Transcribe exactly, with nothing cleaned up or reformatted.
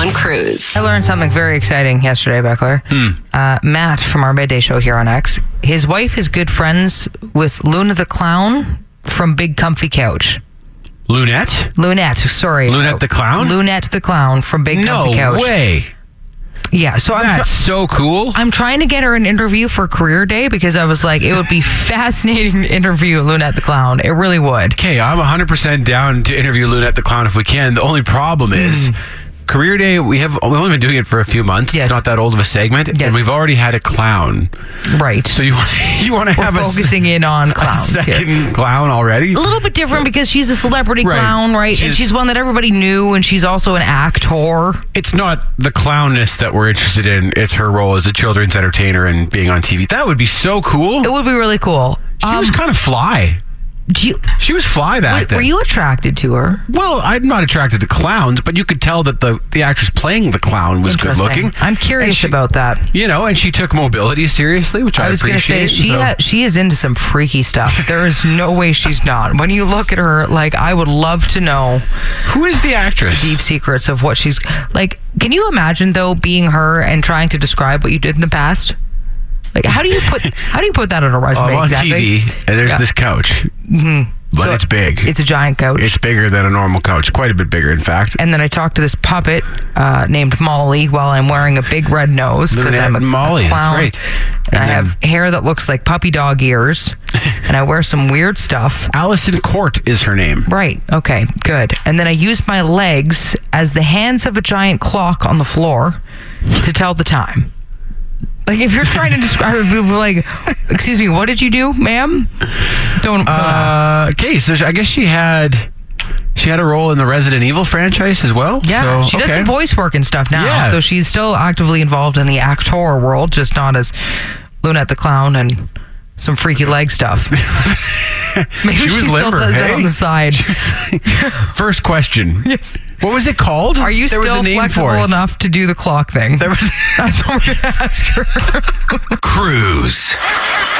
on Cruise. I learned something very exciting yesterday, Beckler. Hmm. Uh, Matt from our midday show here on X. His wife is good friends with Luna the Clown from Big Comfy Couch. Lunette? Lunette, sorry. Lunette the Clown? Lunette the Clown from Big No Comfy Couch. way. Yeah, so I'm, That's tr- so cool. I'm trying to get her an interview for Career Day because I was like, it would be fascinating to interview Lunette the Clown. It really would. Okay, I'm one hundred percent down to interview Lunette the Clown if we can. The only problem is Career Day, we have we've only been doing it for a few months. Yes. It's not that old of a segment. Yes. And we've already had a clown. Right. So you, you want to We're have a, s- focusing in on a clowns second here. clown already? A little bit different because she's a celebrity Right. clown, right? and She's- she's one that everybody knew, and she's also an actor. It's not the clownness that we're interested in. It's her role as a children's entertainer and being on T V. That would be so cool. It would be really cool. She Um, was kind of fly. do you, She was fly back were, then. were you attracted to her? Well, I'm not attracted to clowns, but you could tell that the, the actress playing the clown was good Interesting. looking. I'm curious And she- about that. You know, and she took mobility seriously, which I, I was going to say appreciate. she so- ha- she is into some freaky stuff. There is no way she's not. When you look at her, like I would love to know Who is the actress? deep secrets of what she's like. Can you imagine though being her and trying to describe what you did in the past? Like how do you put how do you put that on a resume? I'm on exactly? T V, and there's Yeah. this couch, Mhm. but So it's big. It's a giant couch. It's bigger than a normal couch, quite a bit bigger, in fact. And then I talked to this puppet uh, named Molly while I'm wearing a big red nose because Lunette I'm a, Molly, a that's clown. right. And, And I then- have hair that looks like puppy dog ears, and I wear some weird stuff. Allison Court is her name. Right. Okay. Good. And then I use my legs as the hands of a giant clock on the floor to tell the time. Like if you're trying to describe it, people are like, "Excuse me, what did you do, ma'am?" Don't. don't ask. Uh, okay, so I guess she had she had a role in the Resident Evil franchise as well. Yeah, so, she does okay. some voice work and stuff now. Yeah. So she's still actively involved in the actor world, just not as Lunette the Clown and some freaky leg stuff. Maybe She she, was still limber, does that hey? on the side. First question. Yes. What was it called? Are you there was still a name flexible for it. enough to do the clock thing? There was That's what we're going to ask her. Cruise.